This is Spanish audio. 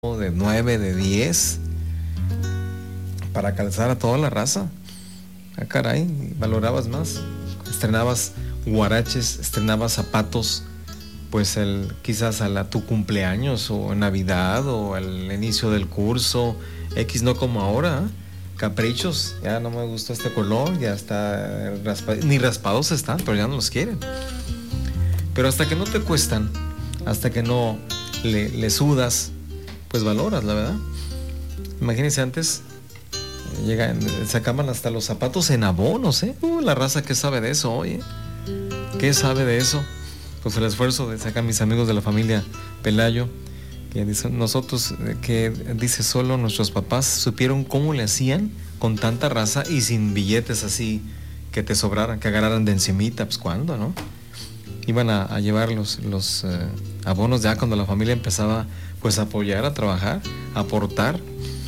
de 9, de 10, para calzar a toda la raza. Ah, caray, valorabas más. Estrenabas guaraches, estrenabas zapatos, pues quizás tu cumpleaños o Navidad o al inicio del curso, X, no como ahora, ¿eh? Caprichos, ya no me gustó este color, ya está ni raspados están, pero ya no los quieren. Pero hasta que no te cuestan, hasta que no le sudas, pues valoras, la verdad. Imagínense antes, sacaban hasta los zapatos en abonos, ¿eh? La raza que sabe de eso, oye. ¿Qué sabe de eso? Pues el esfuerzo de sacar mis amigos de la familia Pelayo, que dicen nosotros, que dice solo nuestros papás supieron cómo le hacían con tanta raza y sin billetes así que te sobraran, que agarraran de encimita, pues cuándo, ¿no? Iban a llevar los abonos ya cuando la familia empezaba pues a apoyar, a trabajar, a aportar.